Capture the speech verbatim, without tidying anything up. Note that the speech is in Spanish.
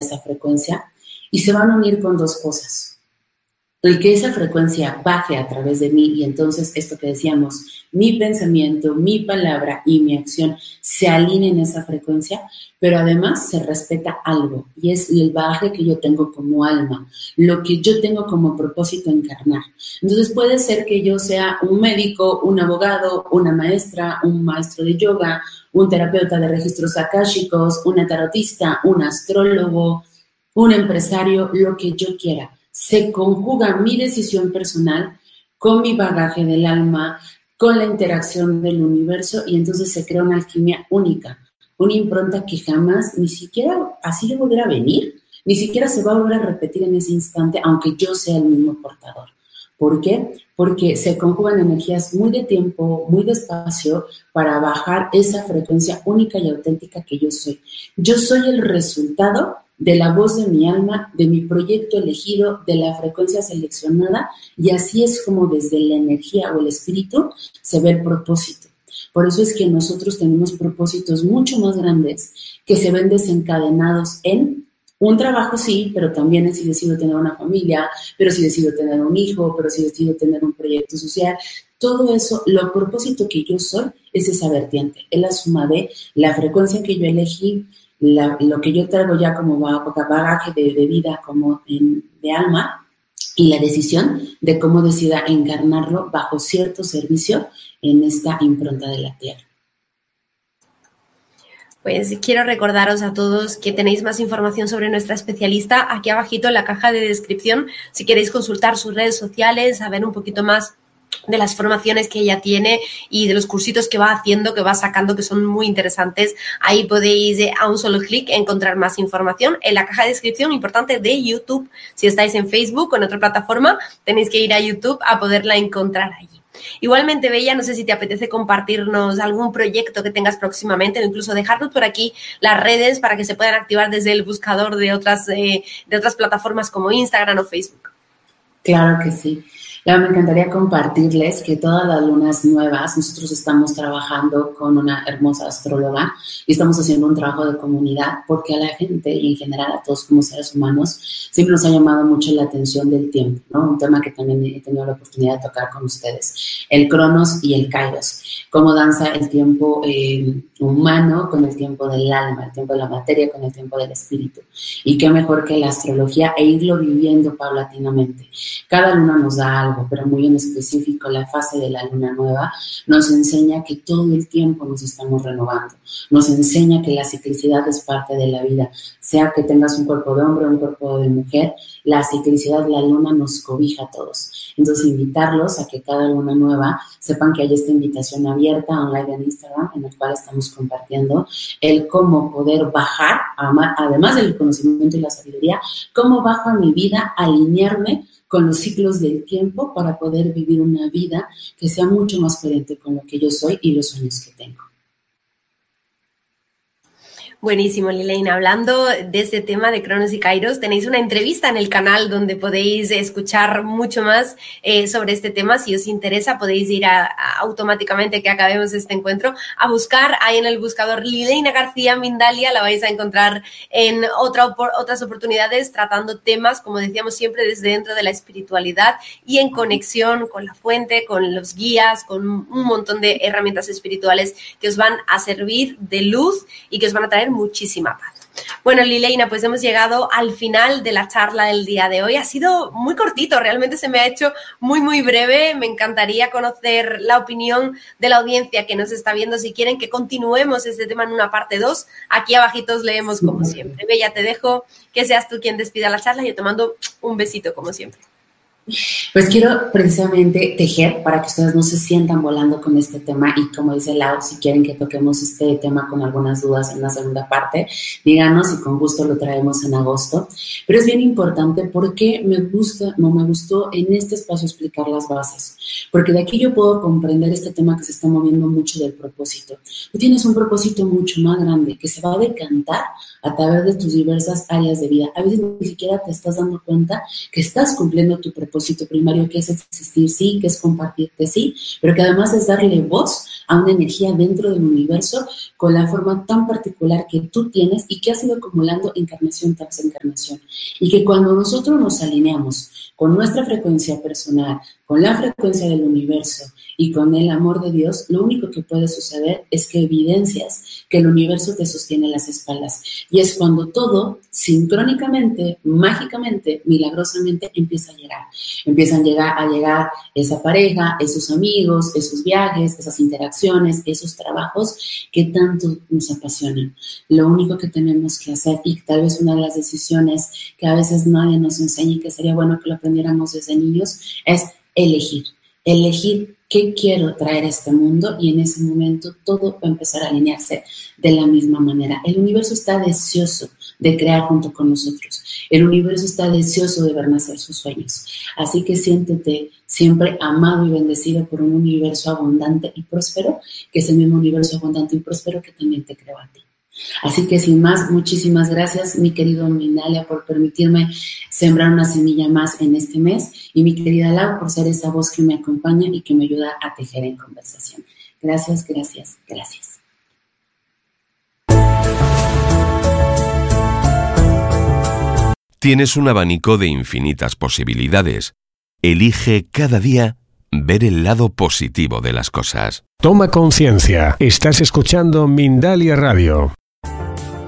esa frecuencia y se van a unir con dos cosas. El que esa frecuencia baje a través de mí y entonces esto que decíamos, mi pensamiento, mi palabra y mi acción se alineen en esa frecuencia, pero además se respeta algo y es el bagaje que yo tengo como alma, lo que yo tengo como propósito encarnar. Entonces puede ser que yo sea un médico, un abogado, una maestra, un maestro de yoga, un terapeuta de registros akáshicos, una tarotista, un astrólogo, un empresario, lo que yo quiera. Se conjuga mi decisión personal con mi bagaje del alma, con la interacción del universo y entonces se crea una alquimia única, una impronta que jamás ni siquiera así le volverá a venir, ni siquiera se va a volver a repetir en ese instante, aunque yo sea el mismo portador. ¿Por qué? Porque se conjugan energías muy de tiempo, muy despacio, para bajar esa frecuencia única y auténtica que yo soy. Yo soy el resultado de la voz de mi alma, de mi proyecto elegido, de la frecuencia seleccionada, y así es como desde la energía o el espíritu se ve el propósito. Por eso es que nosotros tenemos propósitos mucho más grandes que se ven desencadenados en un trabajo, sí, pero también en si decido tener una familia, pero si decido tener un hijo, pero si decido tener un proyecto social. Todo eso, lo propósito que yo soy es esa vertiente, es la suma de la frecuencia que yo elegí, La, lo que yo traigo ya como bagaje de, de vida, como en, de alma, y la decisión de cómo decida encarnarlo bajo cierto servicio en esta impronta de la Tierra. Pues quiero recordaros a todos que tenéis más información sobre nuestra especialista aquí abajito en la caja de descripción, si queréis consultar sus redes sociales, saber un poquito más de las formaciones que ella tiene y de los cursitos que va haciendo, que va sacando, que son muy interesantes. Ahí podéis eh, a un solo clic encontrar más información en la caja de descripción, importante, de YouTube. Si estáis en Facebook o en otra plataforma, tenéis que ir a YouTube a poderla encontrar allí. Igualmente, Bella, no sé si te apetece compartirnos algún proyecto que tengas próximamente o incluso dejarnos por aquí las redes para que se puedan activar desde el buscador de otras, eh, de otras plataformas como Instagram o Facebook. Claro que sí. Ya me encantaría compartirles que todas las lunas nuevas, nosotros estamos trabajando con una hermosa astróloga y estamos haciendo un trabajo de comunidad porque a la gente y en general a todos como seres humanos siempre nos ha llamado mucho la atención del tiempo, ¿no? Un tema que también he tenido la oportunidad de tocar con ustedes, el Cronos y el Kairos, cómo danza el tiempo eh, humano con el tiempo del alma, el tiempo de la materia con el tiempo del espíritu. Y qué mejor que la astrología e irlo viviendo paulatinamente. Cada luna nos da algo, pero muy en específico la fase de la luna nueva nos enseña que todo el tiempo nos estamos renovando, nos enseña que la ciclicidad es parte de la vida, sea que tengas un cuerpo de hombre o un cuerpo de mujer, la ciclicidad de la luna nos cobija a todos. Entonces invitarlos a que cada luna nueva sepan que hay esta invitación abierta online en Instagram en la cual estamos compartiendo el cómo poder bajar, además del conocimiento y la sabiduría, cómo bajo a mi vida, alinearme con los ciclos del tiempo para poder vivir una vida que sea mucho más coherente con lo que yo soy y los sueños que tengo. Buenísimo, Lileina. Hablando de este tema de Cronos y Kairos, tenéis una entrevista en el canal donde podéis escuchar mucho más eh, sobre este tema. Si os interesa, podéis ir a, a, automáticamente que acabemos este encuentro a buscar ahí en el buscador Lileina García Mindalia. La vais a encontrar en otra, otras oportunidades tratando temas, como decíamos siempre, desde dentro de la espiritualidad y en conexión con la fuente, con los guías, con un montón de herramientas espirituales que os van a servir de luz y que os van a traer muchísima paz. Bueno, Lileina, pues hemos llegado al final de la charla del día de hoy. Ha sido muy cortito, realmente se me ha hecho muy, muy breve. Me encantaría conocer la opinión de la audiencia que nos está viendo. Si quieren que continuemos este tema en una parte dos, aquí abajito os leemos como siempre. Bella, te dejo que seas tú quien despida la charla y yo te mando un besito como siempre. Pues quiero precisamente tejer para que ustedes no se sientan volando con este tema y como dice Lau, si quieren que toquemos este tema con algunas dudas en la segunda parte, díganos y con gusto lo traemos en agosto. Pero es bien importante porque me gusta, no me gustó en este espacio explicar las bases, porque de aquí yo puedo comprender este tema que se está moviendo mucho del propósito. Tú tienes un propósito mucho más grande que se va a decantar a través de tus diversas áreas de vida. A veces ni siquiera te estás dando cuenta que estás cumpliendo tu propósito propósito primario, que es existir, sí, que es compartirte, sí, pero que además es darle voz a una energía dentro del universo con la forma tan particular que tú tienes y que has ido acumulando encarnación tras encarnación. Y que cuando nosotros nos alineamos con nuestra frecuencia personal, con la frecuencia del universo y con el amor de Dios, lo único que puede suceder es que evidencias que el universo te sostiene las espaldas. Y es cuando todo, sincrónicamente, mágicamente, milagrosamente, empieza a llegar. Empiezan a llegar, a llegar esa pareja, esos amigos, esos viajes, esas interacciones, esos trabajos que tanto nos apasionan. Lo único que tenemos que hacer, y tal vez una de las decisiones que a veces nadie nos enseña y que sería bueno que lo aprendiéramos desde niños, es elegir. Elegir qué quiero traer a este mundo, y en ese momento todo va a empezar a alinearse de la misma manera. El universo está deseoso de crear junto con nosotros. El universo está deseoso de ver nacer sus sueños. Así que siéntete siempre amado y bendecido por un universo abundante y próspero, que es el mismo universo abundante y próspero que también te creó a ti. Así que sin más, muchísimas gracias, mi querido Mindalia, por permitirme sembrar una semilla más en este mes, y mi querida Lau, por ser esa voz que me acompaña y que me ayuda a tejer en conversación. Gracias, gracias, gracias. Tienes un abanico de infinitas posibilidades. Elige cada día ver el lado positivo de las cosas. Toma conciencia. Estás escuchando Mindalia Radio.